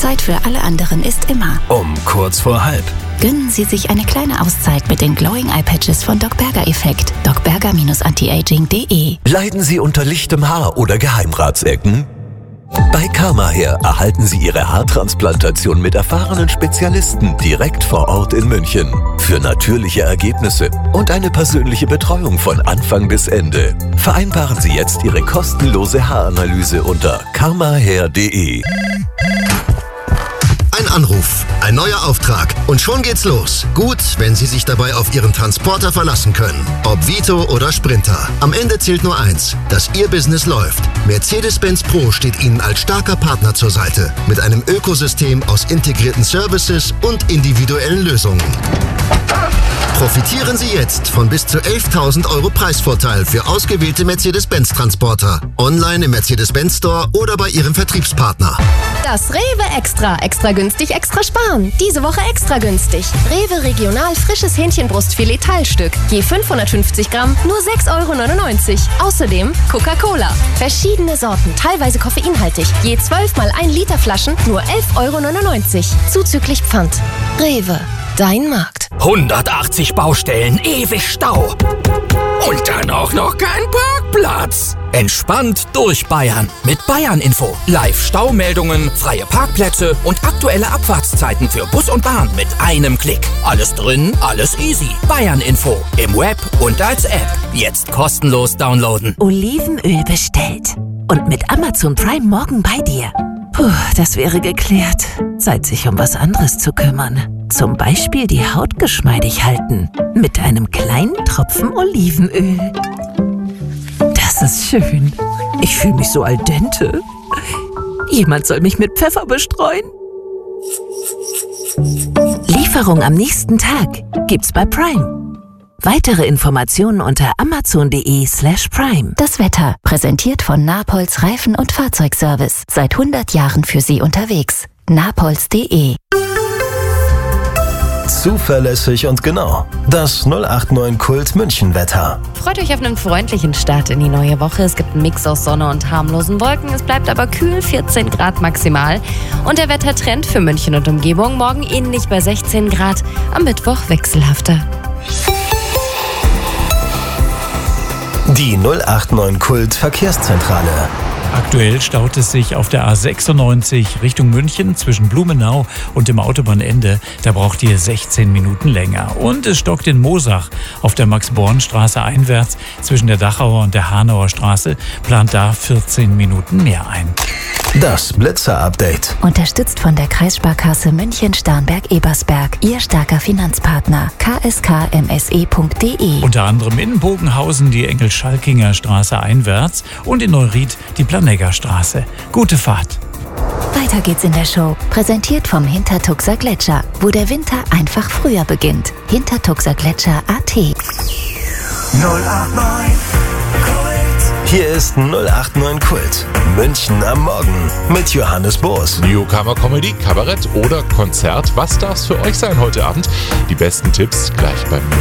Zeit für alle anderen ist immer um kurz vor halb. Gönnen Sie sich eine kleine Auszeit mit den Glowing Eye Patches von Doc Berger Effekt. docberger-antiaging.de. Leiden Sie unter lichtem Haar oder Geheimratsecken? Bei Karmahair erhalten Sie Ihre Haartransplantation mit erfahrenen Spezialisten direkt vor Ort in München. Für natürliche Ergebnisse und eine persönliche Betreuung von Anfang bis Ende. Vereinbaren Sie jetzt Ihre kostenlose Haaranalyse unter karmahair.de. Ein Anruf, ein neuer Auftrag und schon geht's los. Gut, wenn Sie sich dabei auf Ihren Transporter verlassen können. Ob Vito oder Sprinter. Am Ende zählt nur eins, dass Ihr Business läuft. Mercedes-Benz Pro steht Ihnen als starker Partner zur Seite. Mit einem Ökosystem aus integrierten Services und individuellen Lösungen. Profitieren Sie jetzt von bis zu 11.000 € Preisvorteil für ausgewählte Mercedes-Benz-Transporter. Online im Mercedes-Benz Store oder bei Ihrem Vertriebspartner. Das Rewe Extra. Extra günstig, extra sparen. Diese Woche extra günstig. Rewe Regional frisches Hähnchenbrustfilet Teilstück. Je 550 Gramm, nur 6,99 €. Außerdem Coca-Cola. Verschiedene Sorten, teilweise koffeinhaltig. Je 12 mal 1 Liter Flaschen, nur 11,99 €. Zuzüglich Pfand. Rewe. Dein Markt. 180 Baustellen, ewig Stau. Und dann auch noch kein Parkplatz. Entspannt durch Bayern mit Bayern-Info. Live-Staumeldungen, freie Parkplätze und aktuelle Abfahrtszeiten für Bus und Bahn mit einem Klick. Alles drin, alles easy. Bayern-Info. Im Web und als App. Jetzt kostenlos downloaden. Olivenöl bestellt. Und mit Amazon Prime morgen bei dir. Puh, das wäre geklärt. Zeit, sich um was anderes zu kümmern. Zum Beispiel die Haut geschmeidig halten. Mit einem kleinen Tropfen Olivenöl. Das ist schön. Ich fühle mich so al dente. Jemand soll mich mit Pfeffer bestreuen. Lieferung am nächsten Tag gibt's bei Prime. Weitere Informationen unter amazon.de/prime. Das Wetter, präsentiert von Napolz Reifen- und Fahrzeugservice. Seit 100 Jahren für Sie unterwegs. napolz.de. Zuverlässig und genau. Das 089 Kult München Wetter. Freut euch auf einen freundlichen Start in die neue Woche. Es gibt einen Mix aus Sonne und harmlosen Wolken. Es bleibt aber kühl, 14 Grad maximal. Und der Wettertrend für München und Umgebung morgen ähnlich bei 16 Grad. Am Mittwoch wechselhafter. Die 089 Kult Verkehrszentrale. Aktuell staut es sich auf der A96 Richtung München zwischen Blumenau und dem Autobahnende. Da braucht ihr 16 Minuten länger. Und es stockt in Moosach auf der Max-Born-Straße einwärts zwischen der Dachauer und der Hanauer Straße. Plant da 14 Minuten mehr ein. Das Blitzer-Update. Unterstützt von der Kreissparkasse München-Starnberg-Ebersberg. Ihr starker Finanzpartner. kskmse.de. Unter anderem in Bogenhausen die Engel-Schalkinger Straße einwärts und in Neuried die Planegger Straße. Gute Fahrt. Weiter geht's in der Show. Präsentiert vom Hintertuxer Gletscher, wo der Winter einfach früher beginnt. Hintertuxergletscher.at. 089 Hier ist 089 Kult. München am Morgen mit Johannes Boos. Newcomer Comedy, Kabarett oder Konzert. Was darf's für euch sein heute Abend? Die besten Tipps gleich bei mir.